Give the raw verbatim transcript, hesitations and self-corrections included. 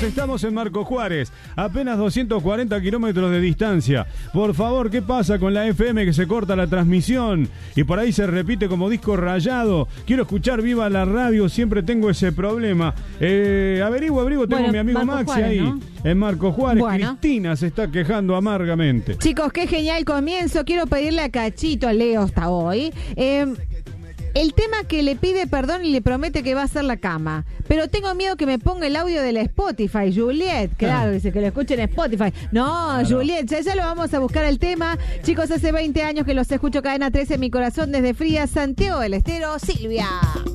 estamos en Marco Juárez, apenas doscientos cuarenta kilómetros de distancia. Por favor, ¿qué pasa con la F M que se corta la transmisión? Y por ahí se repite como disco rayado. Quiero escuchar viva la radio, siempre tengo ese problema. Eh, averiguo, averiguo, tengo bueno, mi amigo Marco Maxi Juárez, ahí, ¿no? en Marco Juárez. Bueno. Cristina se está quejando amargamente. Chicos, qué genial comienzo. Quiero pedirle a Cachito, a Leo hasta hoy, eh, el tema que le pide perdón y le promete que va a hacer la cama. Pero tengo miedo que me ponga el audio de la Spotify. Juliet, claro, dice que lo escuchen en Spotify. No, Claro. Juliet, ya, ya lo vamos a buscar el tema. Chicos, hace veinte años que los escucho Cadena trece en mi corazón desde Fría, Santiago del Estero, Silvia.